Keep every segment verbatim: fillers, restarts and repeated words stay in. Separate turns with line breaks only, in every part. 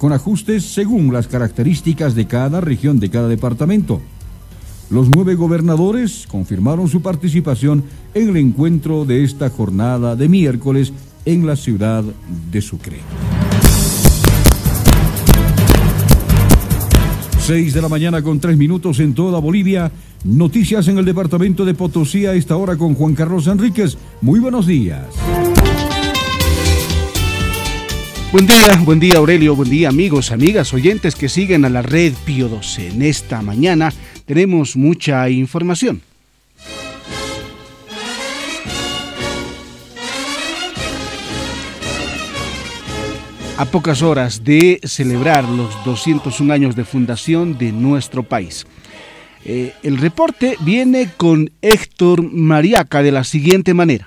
con ajustes según las características de cada región, de cada departamento. Los nueve gobernadores confirmaron su participación en el encuentro de esta jornada de miércoles en la ciudad de Sucre. Seis de la mañana con tres minutos en toda Bolivia. Noticias en el departamento de Potosí a esta hora con Juan Carlos Enríquez. Muy buenos días.
Buen día, buen día Aurelio, buen día amigos, amigas, oyentes que siguen a la red Pío doce. En esta mañana tenemos mucha información. A pocas horas de celebrar los doscientos un años de fundación de nuestro país. Eh, el reporte viene con Héctor Mariaca de la siguiente manera.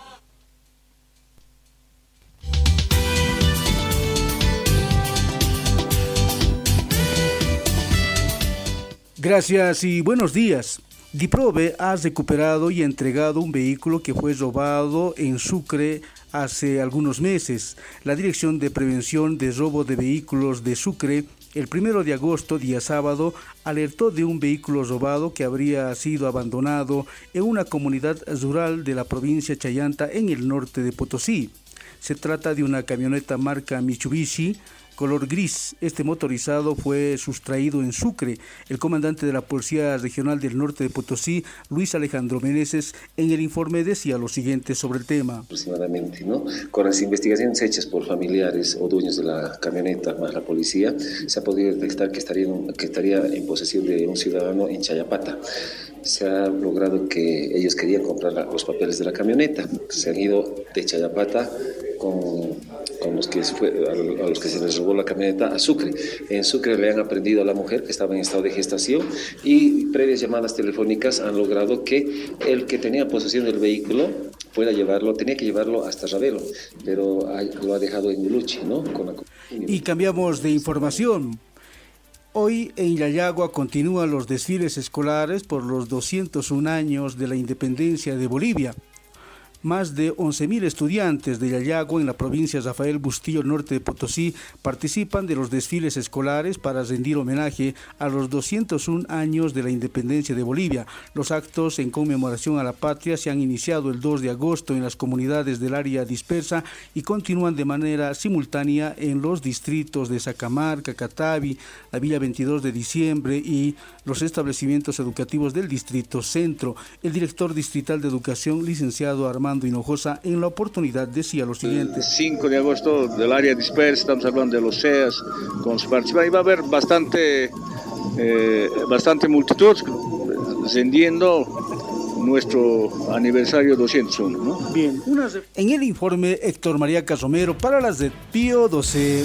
Gracias y buenos días. Diprove ha recuperado y entregado un vehículo que fue robado en Sucre hace algunos meses. La Dirección de Prevención de Robo de Vehículos de Sucre, el primero de agosto, día sábado, alertó de un vehículo robado que habría sido abandonado en una comunidad rural de la provincia Chayanta en el norte de Potosí. Se trata de una camioneta marca Mitsubishi, color gris. Este motorizado fue sustraído en Sucre. El comandante de la Policía Regional del Norte de Potosí, Luis Alejandro Meneses, en el informe decía lo siguiente sobre el tema.
Aproximadamente, ¿no? Con las investigaciones hechas por familiares o dueños de la camioneta más la policía, se ha podido detectar que estaría, que estaría en posesión de un ciudadano en Chayapata. Se ha logrado que ellos querían comprar los papeles de la camioneta. Se han ido de Chayapata con, con los que fue, a los que se les robó la camioneta a Sucre. En Sucre le han aprendido a la mujer que estaba en estado de gestación y previas llamadas telefónicas han logrado que el que tenía posesión del vehículo pueda llevarlo, tenía que llevarlo hasta Ravelo, pero lo ha dejado en Uluchi, ¿no? Con la...
Y cambiamos de información. Hoy en Yayagua continúan los desfiles escolares por los doscientos un años de la independencia de Bolivia. Más de once mil estudiantes de Yayagua en la provincia de Rafael Bustillo, norte de Potosí, participan de los desfiles escolares para rendir homenaje a los doscientos un años de la independencia de Bolivia. Los actos en conmemoración a la patria se han iniciado el dos de agosto en las comunidades del área dispersa y continúan de manera simultánea en los distritos de Sacamarca, Catavi, la Villa veintidós de diciembre y los establecimientos educativos del distrito centro. El director distrital de educación, licenciado Armando Hinojosa, en la oportunidad decía lo siguiente.
El cinco de agosto del área dispersa, estamos hablando de los C E A S con su participación, y va a haber bastante, eh, bastante multitud rendiendo nuestro aniversario doscientos uno, ¿no?
Bien, una... en el informe Héctor Mariaca Romero para las de Pío doce.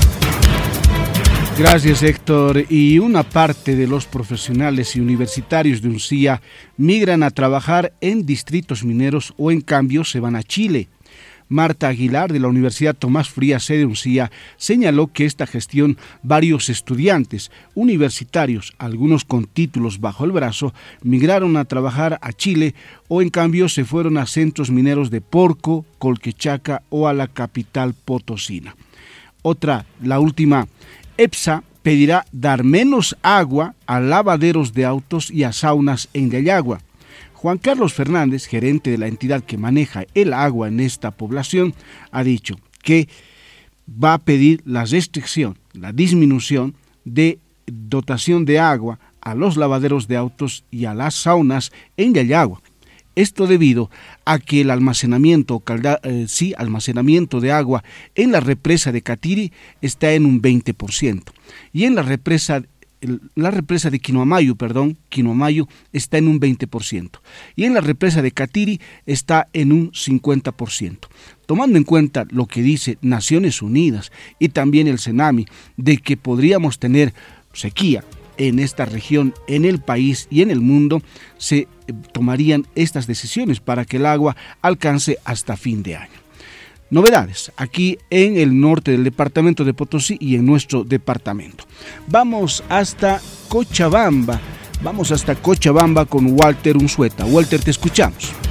Gracias, Héctor. Y una parte de los profesionales y universitarios de Uncía migran a trabajar en distritos mineros o en cambio se van a Chile. Marta Aguilar, de la Universidad Tomás Frías, sede Uncía, señaló que esta gestión varios estudiantes universitarios, algunos con títulos bajo el brazo, migraron a trabajar a Chile o en cambio se fueron a centros mineros de Porco, Colquechaca o a la capital potosina. Otra, la última, EPSA pedirá dar menos agua a lavaderos de autos y a saunas en Yayagua. Juan Carlos Fernández, gerente de la entidad que maneja el agua en esta población, ha dicho que va a pedir la restricción, la disminución de dotación de agua a los lavaderos de autos y a las saunas en Yayagua. Esto debido a que el almacenamiento, calda, eh, sí, almacenamiento de agua en la represa de Catiri está en un veinte por ciento y en la represa, la represa de Quinoamayo, perdón, Quinoamayo está en un veinte por ciento y en la represa de Catiri está en un cincuenta por ciento. Tomando en cuenta lo que dice Naciones Unidas y también el CENAMI de que podríamos tener sequía en esta región, en el país y en el mundo, se tomarían estas decisiones para que el agua alcance hasta fin de año. Novedades aquí en el norte del departamento de Potosí y en nuestro departamento. Vamos hasta Cochabamba, vamos hasta Cochabamba con Walter Unzueta. Walter, te escuchamos.